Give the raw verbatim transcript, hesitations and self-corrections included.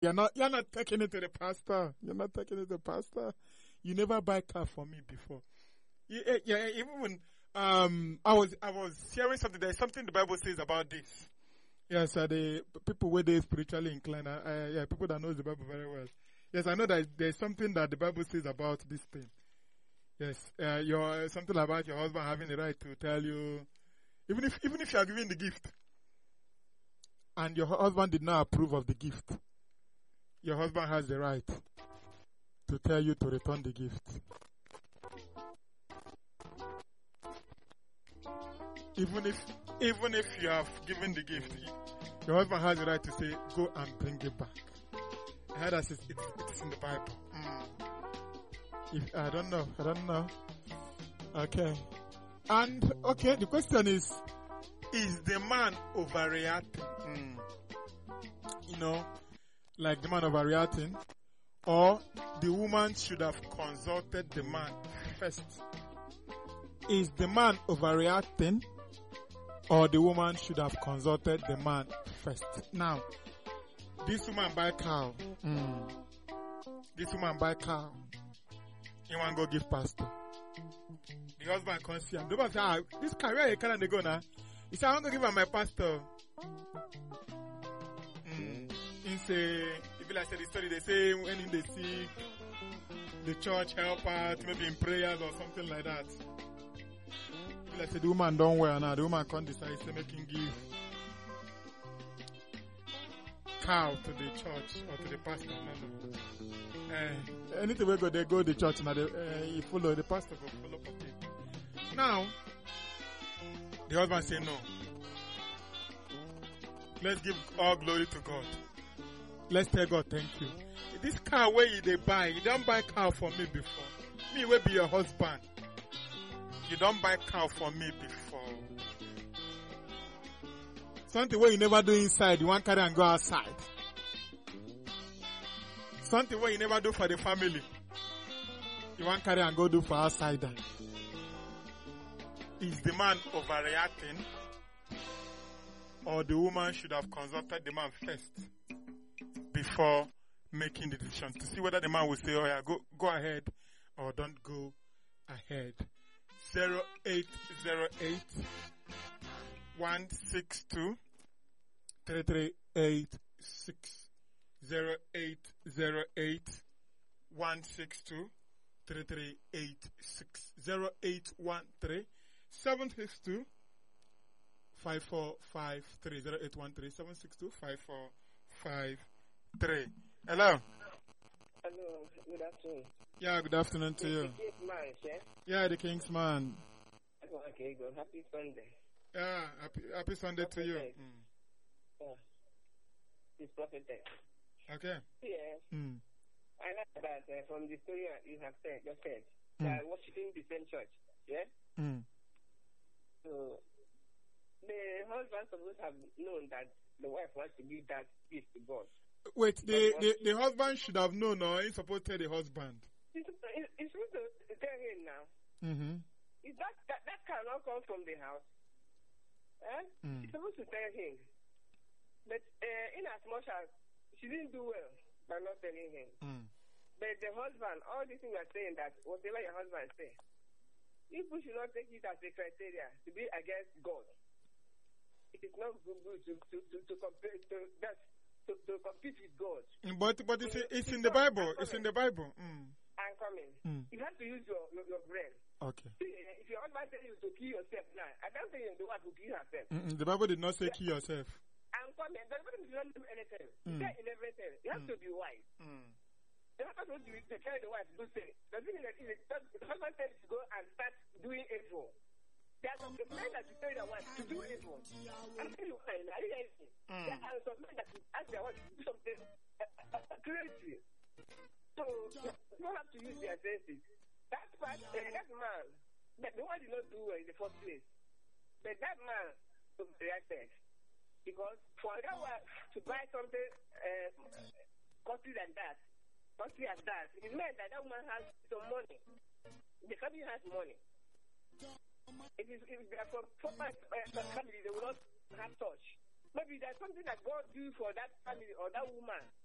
You're not, you're not taking it to the pastor. You're not taking it to the pastor. You never buy car for me before. Yeah, yeah, even when, um, I was, I was hearing something, there's something the Bible says about this. Yes, uh, the people where they spiritually inclined, uh, uh, yeah, people that knows the Bible very well. Yes, I know that there's something that the Bible says about this thing. Yes, uh, your, something about your husband having the right to tell you, even if, even if you are giving the gift, and your husband did not approve of the gift, your husband has the right to tell you to return the gift. Even if, even if you have given the gift, your husband has the right to say, go and bring it back. I heard that it's, it's, it's in the Bible. Mm. If, I don't know. I don't know. Okay. And, okay, the question is, is the man overreacting? Mm. You know, like the man overreacting? Or the woman should have consulted the man first? Is the man overreacting? Or the woman should have consulted the man first? Now, this woman buy cow. Mm. This woman buy cow. You want to go give pastor. The husband comes here. The woman say, ah, this cow, where you can go now? He said, I want to give her my pastor. Mm. He say, if like say the story, they say when they see the church help out, maybe in prayers or something like that. Like say the woman don't wear now. The woman can't decide to make him give cow to the church or to the pastor. No, no. Uh, anything we go, they go to the church now. They, uh, you follow the pastor, go follow for it. Now, the husband say no. Let's give all glory to God. Let's tell God thank you. This cow where you they buy, you don't buy cow for me before. Me will be your husband. You don't buy cow for me before. Something where you never do inside, you want carry and go outside. Something where you never do for the family, you want carry and go do for outsider. Is the man overreacting? Or the woman should have consulted the man first before making the decision to see whether the man will say, oh yeah, go, go ahead or don't go ahead. zero eight zero eight one six two three three eight six zero eight zero eight one six two three three eight six zero eight one three seven six two five four five three zero eight one three seven six two five four five three. Hello. Hello. Good afternoon. Yeah, good afternoon to you. The King's man, chef. Yeah, the King's man. Okay, good. Happy Sunday. Yeah, happy, happy Sunday to you. Mm. Yeah. It's prophetic. Okay. Yes. Mm. I like that uh, from the story you have said, just said. Mm. They are worshiping the same church. Yeah? Mm. So, the husband supposed to have known that the wife wants to give that gift to God. Wait, the, the, the husband should have known, or he's supposed to tell the husband? It's, it's supposed to tell him now. Mm-hmm. Is that, that, that cannot come from the house. Eh? Mm. She's supposed to tell him. But uh, in as much as she didn't do well by not telling him. Mm. But the husband, all these things are saying that whatever your husband says, people should not take it as a criteria to be against God. It is not good, good to, to, to, to compare to that to, to compete with God. But but it's, it's, it's in the Bible. It's in the Bible. Mm. I'm coming. Mm. You have to use your, your, your brain. Okay. See, if your husband tells you to kill yourself now, I don't think you the one to kill herself. Mm-mm, the Bible did not say kill yourself. I'm coming. The Bible did not do anything. Mm. He said in everything. You have Mm. to be wise. Mm. The husband told you to tell the wife to do things. Doesn't mean that if the husband tells you to go and start doing evil. There are some men that you tell their wife to do evil. I'm telling you, are you anything? Mm. There are some men that you ask their wife to do something uh, uh, crazy. So you have to use their senses. That part, uh, that man, that the one did not do well in the first place. But that man reacted because for that wife to buy something uh, costly than that, costly as that, it meant that that woman has some money. The family has money. If, it's, if they are from proper uh, family, they will not have touch. Maybe there's something that God do for that family or that woman